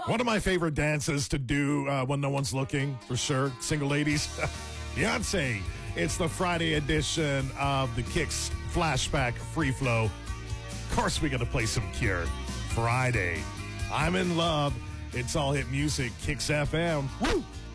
One of my favorite dances to do when no one's looking, for sure. Single ladies. Beyonce. It's the Friday edition of the Kicks Flashback Free Flow. Of course, we got to play some Cure. Friday. I'm in love. It's all hit music. Kicks FM. Woo!